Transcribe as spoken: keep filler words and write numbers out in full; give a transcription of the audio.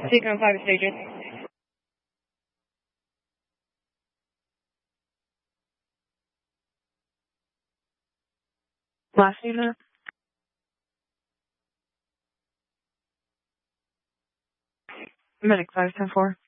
Speaking on five stages. Last unit. Medic five ten four.